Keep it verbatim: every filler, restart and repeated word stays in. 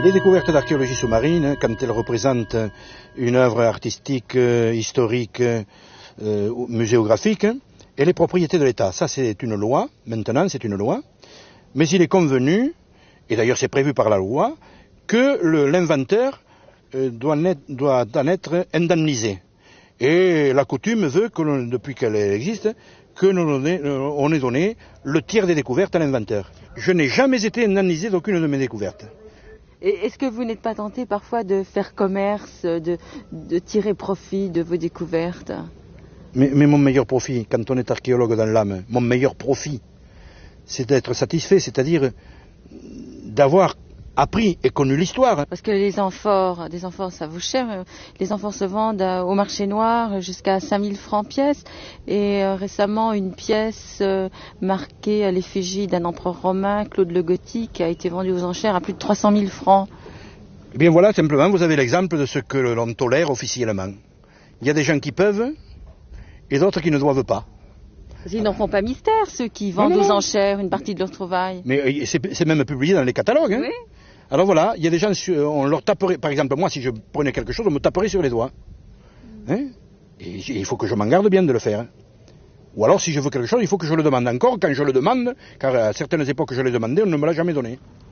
Les découvertes d'archéologie sous-marine, quand elles représentent une œuvre artistique, euh, historique, euh, muséographique, elle est propriété de l'État. Ça, c'est une loi. Maintenant, c'est une loi. Mais il est convenu, et d'ailleurs c'est prévu par la loi, que l'inventeur euh, doit, doit en être indemnisé. Et la coutume veut, que depuis qu'elle existe, que l'on ait donné le tiers des découvertes à l'inventeur. Je n'ai jamais été indemnisé d'aucune de mes découvertes. Et est-ce que vous n'êtes pas tenté parfois de faire commerce, de, de tirer profit de vos découvertes? mais, mais mon meilleur profit, quand on est archéologue dans l'âme, mon meilleur profit, c'est d'être satisfait, c'est-à-dire d'avoir appris et connu l'histoire. Parce que les amphores, des amphores, ça vaut cher. Les amphores se vendent au marché noir jusqu'à cinq mille francs pièce. Et euh, récemment, une pièce euh, marquée à l'effigie d'un empereur romain, Claude le Gothique, a été vendue aux enchères à plus de trois cent mille francs. Eh bien voilà, simplement, vous avez l'exemple de ce que l'on tolère officiellement. Il y a des gens qui peuvent et d'autres qui ne doivent pas. Ils n'en font pas mystère, ceux qui vendent non, non. aux enchères une partie de leur trouvaille. Mais c'est même publié dans les catalogues. Hein. Oui. Alors voilà, il y a des gens, on leur taperait, par exemple, moi, si je prenais quelque chose, on me taperait sur les doigts. Hein. Et il faut que je m'en garde bien de le faire. Ou alors, si je veux quelque chose, il faut que je le demande encore. Quand je le demande, car à certaines époques je l'ai demandé, on ne me l'a jamais donné.